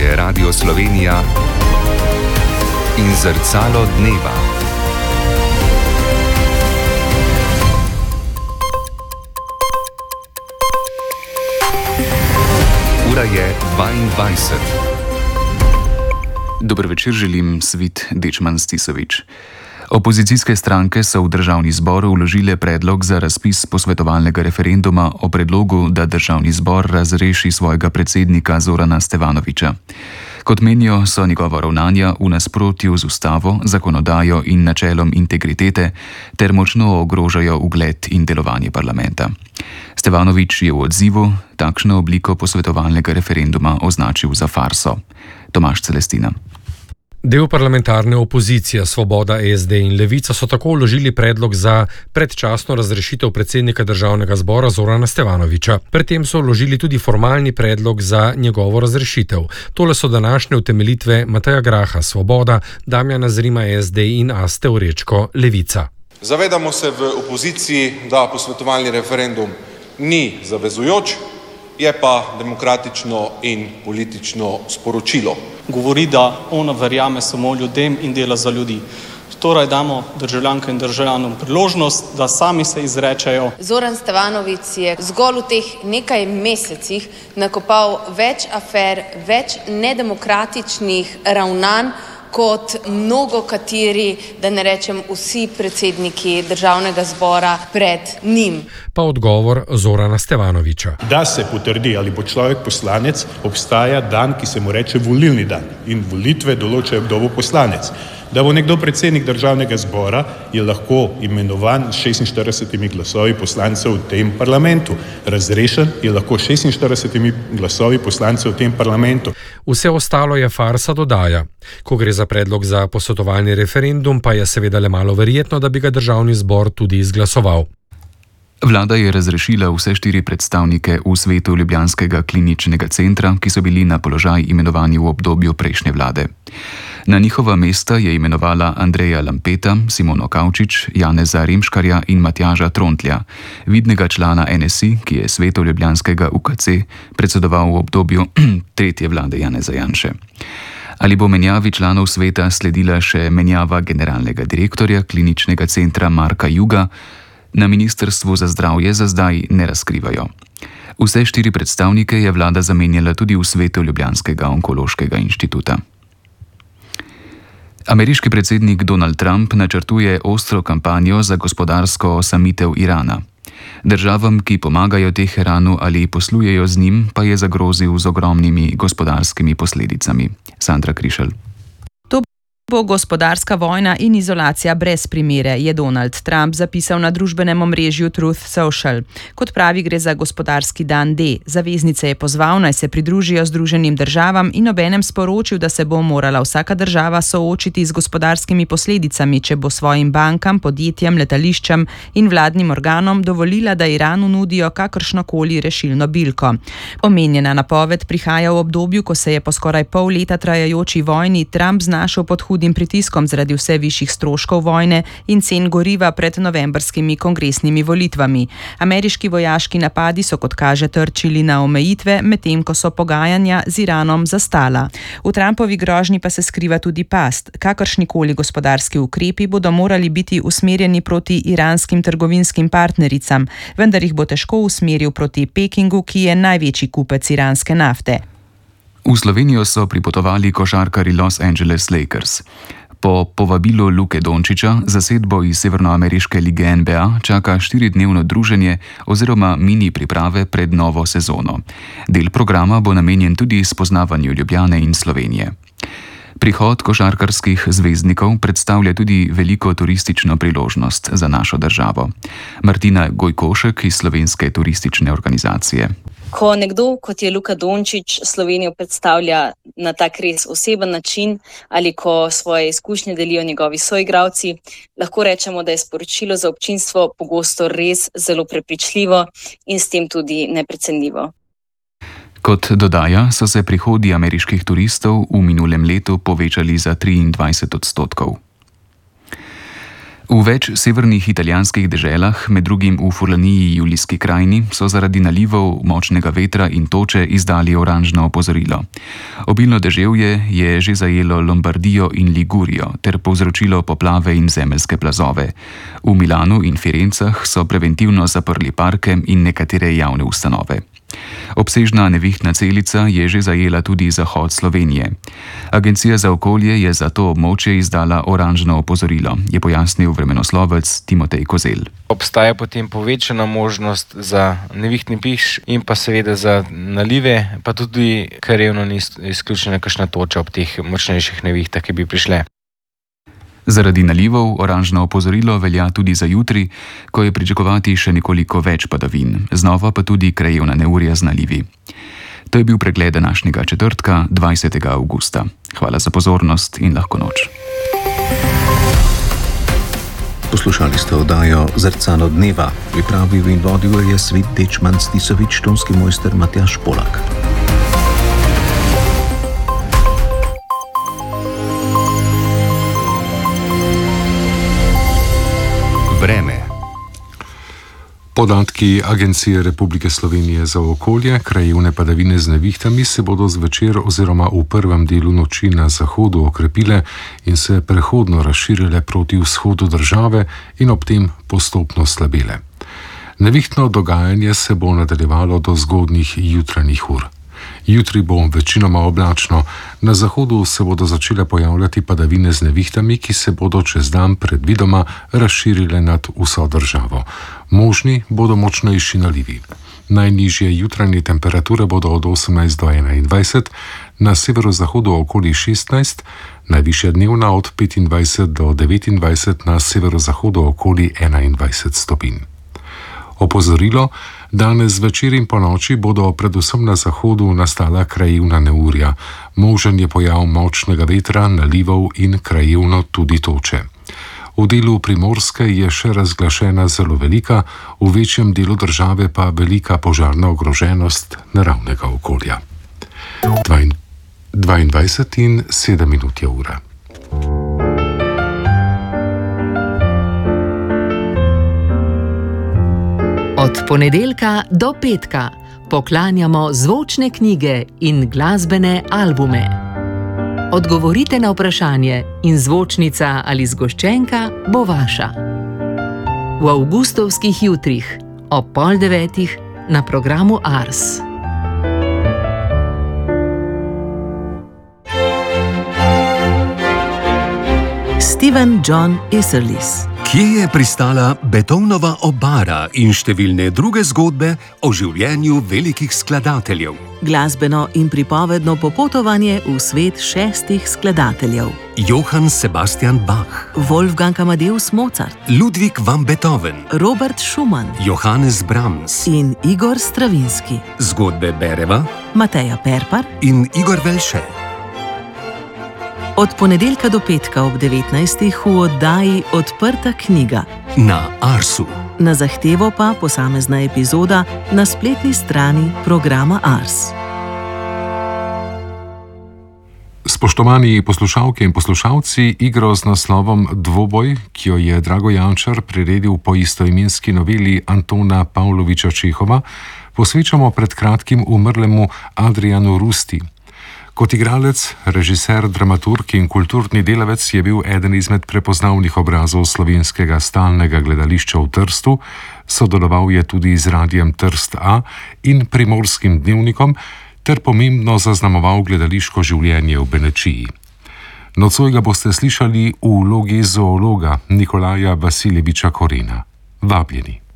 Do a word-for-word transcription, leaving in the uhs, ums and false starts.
je Radio Slovenija in Zrcalo dneva. Ura je dvaindvajset. Dober večer želim, Svit Dečman Stisovič. Opozicijske stranke so v državni zbor vložile predlog za razpis posvetovalnega referenduma o predlogu, da državni zbor razreši svojega predsednika Zorana Stevanovića. Kot menijo, so njegova ravnanja v nasprotju z ustavo, zakonodajo in načelom integritete ter močno ogrožajo ugled in delovanje parlamenta. Stevanović je v odzivu takšno obliko posvetovalnega referenduma označil za farso. Tomaž Celestina. Del parlamentarne opozicije Svoboda, S D in Levica so tako vložili predlog za predčasno razrešitev predsednika državnega zbora Zorana Stevanovića. Pred tem so vložili tudi formalni predlog za njegovo razrešitev. Tole so današnje utemeljitve Mateja Graha, Svoboda, Damjana Zrima, S D in Aste Orečko, Levica. Zavedamo se v opoziciji, da posvetovalni referendum ni zavezujoč, je pa demokratično in politično sporočilo. Govori, da ona verjame samo ljudem in dela za ljudi. Torej damo državljankam in državljanom priložnost, da sami se izrečejo. Zoran Stevanović je zgolj v teh nekaj mesecih nakopal več afer, več nedemokratičnih ravnanj kot mnogo kateri, da ne rečem vsi predsedniki državnega zbora pred njim. Pa odgovor Zorana Stevanovića. Da se potrdi, ali bo človek poslanec, obstaja dan, ki se mu reče volilni dan in volitve določajo, kdo bo poslanec. Da bo nekdo predsednik državnega zbora, je lahko imenovan s šestinštiridesetimi glasovi poslancev v tem parlamentu. Razrešen je lahko s šestinštiridesetimi glasovi poslancev v tem parlamentu. Vse ostalo je farsa, dodaja. Ko gre za predlog za posvetovalni referendum, pa je seveda le malo verjetno, da bi ga državni zbor tudi izglasoval. Vlada je razrešila vse štiri predstavnike v svetu ljubljanskega kliničnega centra, ki so bili na položaj imenovani v obdobju prejšnje vlade. Na njihova mesta je imenovala Andreja Lampeta, Simono Kavčič, Janeza Remškarja in Matjaža Trontlja, vidnega člana N S I, ki je svetu ljubljanskega U K C predsedoval v obdobju tretje vlade Janeza Janše. Ali bo menjavi članov sveta sledila še menjava generalnega direktorja kliničnega centra Marka Juga, na Ministrstvu za zdravje za zdaj ne razkrivajo. Vse štiri predstavnike je vlada zamenjala tudi v svetu Ljubljanskega onkološkega inštituta. Ameriški predsednik Donald Trump načrtuje ostro kampanjo za gospodarsko osamitev Irana. Državam, ki pomagajo Teheranu ali poslujejo z njim, pa je zagrozil z ogromnimi gospodarskimi posledicami. Sandra Krišelj. Bo gospodarska vojna in izolacija brez primere, je Donald Trump zapisal na družbenem omrežju Truth Social. Kot pravi, gre za gospodarski dan D. Zaveznice je pozval, naj se pridružijo Združenim državam in obenem sporočil, da se bo morala vsaka država soočiti z gospodarskimi posledicami, če bo svojim bankam, podjetjem, letališčem in vladnim organom dovolila, da Iranu nudijo kakršnokoli rešilno bilko. Omenjena napoved prihaja v obdobju, ko se je po skoraj pol leta trajajoči vojni Trump znašel pod hudim pritiskom zaradi vse višjih stroškov vojne in cen goriva pred novembrskimi kongresnimi volitvami. Ameriški vojaški napadi so, kot kaže, trčili na omejitve, medtem ko so pogajanja z Iranom zastala. V Trumpovi grožnji pa se skriva tudi past. Kakršnikoli gospodarski ukrepi bodo morali biti usmerjeni proti iranskim trgovinskim partnericam, vendar jih bo težko usmeril proti Pekingu, ki je največji kupec iranske nafte. V Slovenijo so pripotovali košarkarji Los Angeles Lakers. Po povabilu Luke Dončića zasedbo iz severnoameriške lige N B A čaka štiridnevno druženje oziroma mini priprave pred novo sezono. Del programa bo namenjen tudi spoznavanju Ljubljane in Slovenije. Prihod košarkarskih zvezdnikov predstavlja tudi veliko turistično priložnost za našo državo. Martina Gojkošek iz Slovenske turistične organizacije. Ko nekdo, kot je Luka Dončić, Slovenijo predstavlja na tak res oseben način ali ko svoje izkušnje delijo njegovi soigralci, lahko rečemo, da je sporočilo za občinstvo pogosto res zelo prepričljivo in s tem tudi neprecenljivo. Kot dodaja, so se prihodi ameriških turistov v minulem letu povečali za triindvajset odstotkov. V več severnih italijanskih deželah, med drugim v Furlaniji, Julijski krajini, so zaradi nalivov, močnega vetra in toče izdali oranžno opozorilo. Obilno deževje je že zajelo Lombardijo in Ligurijo ter povzročilo poplave in zemeljske plazove. V Milanu in Firencah so preventivno zaprli parke in nekatere javne ustanove. Obsežna nevihtna celica je že zajela tudi zahod Slovenije. Agencija za okolje je za to območje izdala oranžno opozorilo, je pojasnil vremenoslovec Timotej Kozel. Obstaja potem povečana možnost za nevihtni piš in pa seveda za nalive, pa tudi krajevno ni izključena kakšna toča ob teh močnejših nevihtah, ki bi prišle. Zaradi nalivov oranžno opozorilo velja tudi za jutri, ko je pričakovati še nekoliko več padavin, znova pa tudi krajevna neurja z nalivi. To je bil pregled današnjega četrtka, dvajsetega avgusta. Hvala za pozornost in lahko noč. Poslušali ste oddajo Zrcalo dneva. Pripravil in vodil je Svit Dečman Stisovič, tonski mojster Matjaž Polak. Vreme. Podatki Agencije Republike Slovenije za okolje, krajevne padavine z nevihtami se bodo zvečer oziroma v prvem delu noči na zahodu okrepile in se prehodno razširile proti vzhodu države in ob tem postopno slabele. Nevihtno dogajanje se bo nadaljevalo do zgodnjih jutranjih ur. Jutri bo večinoma oblačno, na zahodu se bodo začele pojavljati padavine z nevihtami, ki se bodo čez dan predvidoma razširile nad vso državo. Možni bodo močnejši nalivi. Najnižje jutranje temperature bodo od osemnajst do enaindvajset, na severozahodu okoli šestnajst, najvišja dnevna od petindvajset do devetindvajset, na severozahodu okoli enaindvajset stopinj. Opozorilo: danes zvečer in ponoči bodo predvsem na zahodu nastala krajevna neurja. Možen je pojav močnega vetra, nalivov in krajevno tudi toče. V delu Primorske je še razglašena zelo velika, v večjem delu države pa velika požarna ogroženost naravnega okolja. dvaindvajset in sedem minut je ura. Od ponedeljka do petka poklanjamo zvočne knjige in glasbene albume. Odgovorite na vprašanje in zvočnica ali zgoščenka bo vaša. V avgustovskih jutrih ob pol devetih na programu Ars. Steven John Isserlis. Kje je pristala Beethovenova obara in številne druge zgodbe o življenju velikih skladateljev? Glasbeno in pripovedno popotovanje v svet šestih skladateljev. Johann Sebastian Bach, Wolfgang Amadeus Mozart, Ludwig van Beethoven, Robert Schumann, Johannes Brahms in Igor Stravinski. Zgodbe Bereva, Mateja Perpar in Igor Velše. Od ponedeljka do petka ob devetnajstih v oddaji Odprta knjiga. Na Arsu. Na zahtevo pa posamezna epizoda na spletni strani programa Ars. Spoštovani poslušalke in poslušalci, igro z naslovom Dvoboj, ki jo je Drago Jančar priredil po istoimenski noveli Antona Pavloviča Čehova, posvečamo pred kratkim umrlemu Adrianu Rusti. Kot igralec, režiser, dramaturg in kulturni delavec je bil eden izmed prepoznavnih obrazov slovenskega stalnega gledališča v Trstu, sodeloval je tudi z Radiem Trst A in Primorskim dnevnikom ter pomembno zaznamoval gledališko življenje v Benečiji. Nocoj ga boste slišali v vlogi zoologa Nikolaja Vasiljeviča Korena. Vabljeni.